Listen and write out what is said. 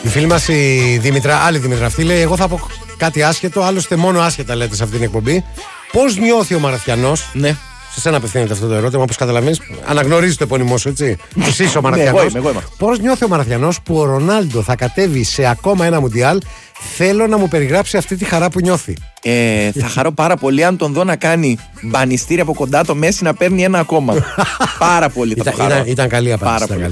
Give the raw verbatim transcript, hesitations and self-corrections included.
Η φίλη μας η Δήμητρα, άλλη Δήμητρα αυτή, λέει: εγώ θα πω κάτι άσχετο, άλλωστε μόνο άσχετα λέτε σε αυτήν την εκπομπή. Πώς νιώθει ο Μαραθιανός? Ναι. Σε σένα απευθύνεται αυτό το ερώτημα, όπως καταλαβαίνεις. Αναγνωρίζεις το επώνυμό σου, έτσι. Εσύ είσαι ο Μαραθιανός. Πώς νιώθει ο Μαραθιανός που ο Ρονάλντο θα κατέβει σε ακόμα ένα Μουντιάλ? Θέλω να μου περιγράψει αυτή τη χαρά που νιώθει. Ε, θα χαρώ πάρα πολύ αν τον δω να κάνει μπανιστήρι από κοντά το Μέση να παίρνει ένα ακόμα. Πάρα πολύ. Θα Ήταν, το χαρώ. ήταν, ήταν καλή απάντηση.